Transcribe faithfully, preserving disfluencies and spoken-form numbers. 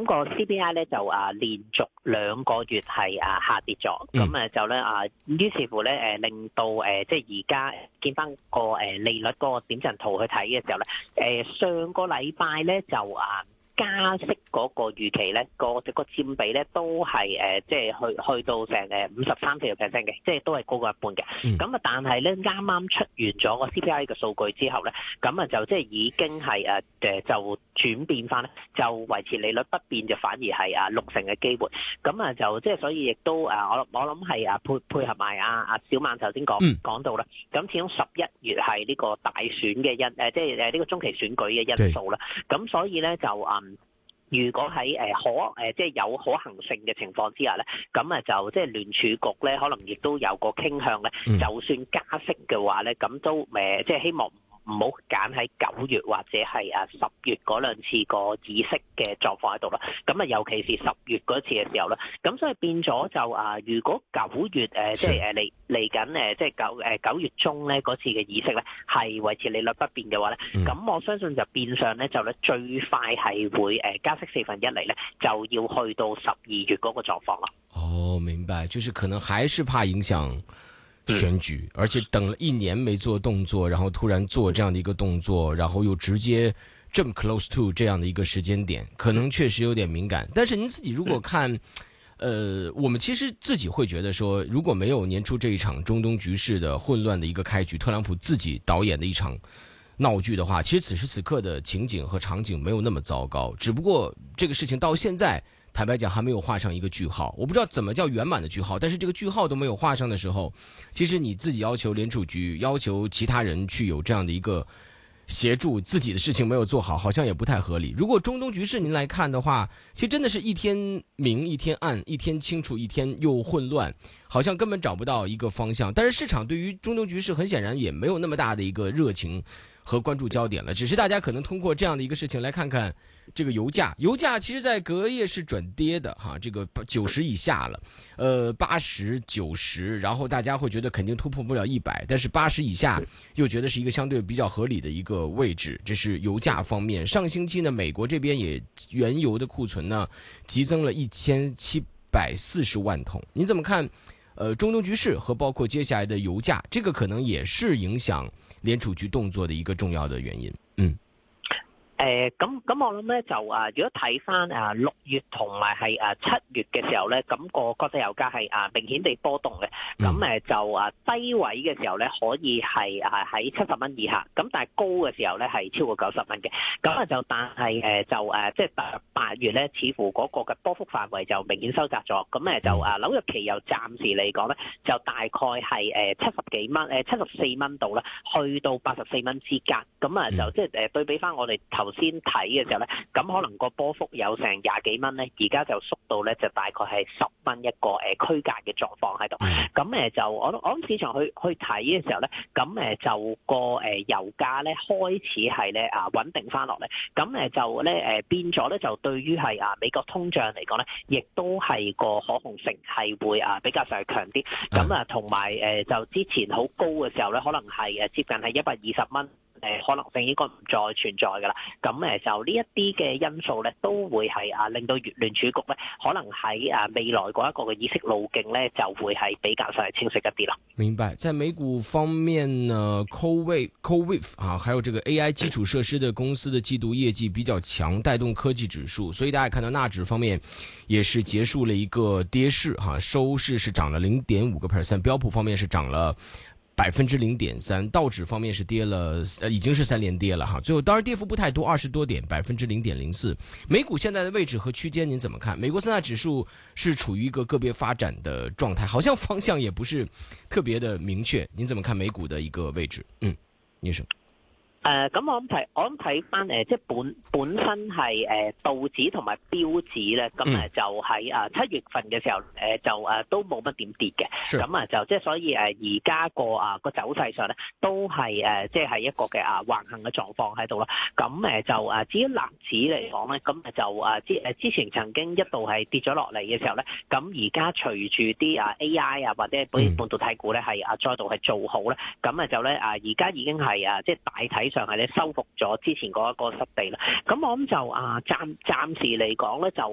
個 C P I 咧就啊連續兩個月係啊下跌咗，咁誒、嗯、就咧啊，於是乎咧誒令到誒即係而家見翻個誒利率嗰個點陣圖去睇嘅時候咧，誒上個禮拜咧就啊。加息嗰個預期咧，個個佔比咧都係誒，即係去去到成誒五十三四個 percent 嘅，即係都係高過一半嘅。咁啊、嗯，但係咧啱啱出完咗個 C P I 嘅數據之後咧，咁啊就即係已經係誒誒就轉變翻咧，就維持利率不變，就反而係啊六成嘅機會。咁啊就即係所以亦都誒，我我諗係啊配配合埋阿阿小曼頭先講講到啦。咁始終十一月係呢個大選嘅因誒，即係誒呢個中期選舉嘅因素啦。咁對所以咧就啊。嗯如果喺誒可誒即係有可行性嘅情況之下咧，咁啊就即係聯儲局咧，可能亦都有個傾向咧，嗯、就算加息嘅話咧，咁都誒即係希望唔好揀喺九月或者係啊十月嗰兩次個議息嘅狀況喺度啦。咁啊，尤其是十月嗰次嘅時候啦，咁所以變咗就啊，如果九月誒即係誒嚟嚟緊誒即係九誒九月中咧嗰次嘅議息咧係維持利率不變嘅話咧，咁、嗯、我相信就變相咧就咧最快係會誒加息四分一嚟咧，就要去到十二月嗰個狀況咯。 哦，明白，就是可能還是怕影響選舉，而且等了一年沒做動作，然後突然做這樣的一個動作，然後又直接這麼 close to 這樣的一個時間點，可能確實有點敏感。但是您自己如果看，呃，我們其實自己會覺得說，如果沒有年初這一場中東局勢的混亂的一個開局，特朗普自己導演的一場鬧劇的話，其實此時此刻的情景和場景沒有那麼糟糕，只不過這個事情到現在坦白講還沒有畫上一個句號，我不知道怎麼叫圓滿的句號，但是這個句號都沒有畫上的時候，其實你自己要求聯儲局要求其他人去有這樣的一個協助，自己的事情沒有做好，好像也不太合理。如果中東局勢您來看的話，其實真的是一天明一天暗，一天清楚一天又混亂，好像根本找不到一個方向。但是市場對於中東局勢很顯然也沒有那麼大的一個熱情和關注焦點了，只是大家可能通過這樣的一個事情來看看這個油價，油價其實在隔夜是轉跌的哈，這個九十以下了，呃八十九十，然後大家會覺得肯定突破不了一百，但是八十以下又覺得是一個相對比較合理的一個位置，這是油價方面。上星期呢，美國這邊也原油的庫存呢急增了一千七百四十萬桶，您怎麼看？呃，中東局勢和包括接下來的油價，這個可能也是影響聯儲局動作的一個重要的原因。嗯。 誒咁咁我諗咧就啊，如果睇翻啊六月同埋係啊七月嘅時候咧，咁、個國際油價係啊明顯地波動嘅。咁誒、嗯、就啊低位嘅時候咧，可以係啊喺七十蚊以下。咁但係高嘅時候咧係超過九十蚊嘅。咁啊就但係誒就誒即係八八月咧，似乎嗰個嘅波幅範圍就明顯收窄咗。咁誒就啊紐約期油暫時嚟講咧，就大概係誒七十幾蚊誒七十四蚊度啦，去到八十四蚊之間。咁啊就即係誒對比翻我哋頭先睇嘅時候咧，咁可能個波幅有成廿幾蚊咧，而家就縮到咧就大概係十蚊一個誒區間嘅狀況喺度。咁誒就我我諗市場去去睇嘅時候咧，咁誒就個誒油價咧開始係咧啊穩定翻落嚟。咁誒就咧誒變咗咧就對於係啊美國通脹嚟講咧，亦都係個可控性係會啊比較上係強啲。咁啊同埋誒就之前好高嘅時候咧，可能係誒接近係一百二十蚊。誒可能性應該唔再存在㗎啦，咁誒就呢一啲嘅因素咧，都會係啊令到聯儲局咧，可能喺啊未來嗰一個嘅議息路徑咧，就會係比較上係清晰一啲啦。 明白，在美股方面呢 ，CoWave、CoWave 啊，還有這個 A I 基礎設施的公司的季度業績比較強，帶動科技指數，所以大家看到納指方面也是結束了一個跌勢哈、啊，收市是漲了零點五個 percent， 標普方面是漲了百分之零點三，道指方面是跌了，呃，已經是三連跌了哈。最後當然跌幅不太多，二十多點，百分之零點零四。美股現在的位置和區間您怎麼看？美國三大指數是處於一個個別發展的狀態，好像方向也不是特別的明確。您怎麼看美股的一個位置？嗯，醫生。 誒咁、呃、我諗睇，我諗睇翻誒，即係本本身係誒、呃、道指同埋標指咧，咁誒、嗯、就喺啊七月份嘅時候，誒、呃、就誒、呃、都冇乜點跌嘅，咁啊 Sure. 就即係所以誒而家個啊個走勢上咧，都係誒即係係一個嘅啊橫行嘅狀況喺度啦。咁誒就誒至於納指嚟講咧，咁誒就啊之誒之前曾經一度係跌咗落嚟嘅時候咧，咁而家隨住啲啊 A I 啊或者半半導體股咧係啊再度係做好咧，咁啊就咧啊而家已經係啊即係大體上係咧收復咗之前嗰一個失地啦，咁我諗就啊暫暫時嚟講咧就